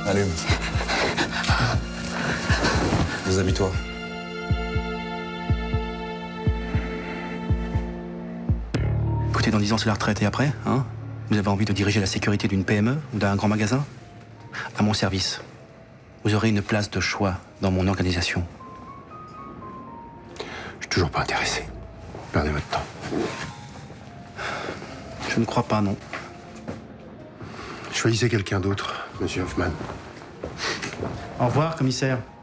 allume. Déshabille-toi. Écoutez, dans 10 ans, c'est la retraite. Et après, hein? Vous avez envie de diriger la sécurité d'une PME ou d'un grand magasin? À mon service. Vous aurez une place de choix dans mon organisation. Je suis toujours pas intéressé. Perdez votre temps. Je ne crois pas, non. Choisissez quelqu'un d'autre, monsieur Hoffman. Au revoir, commissaire.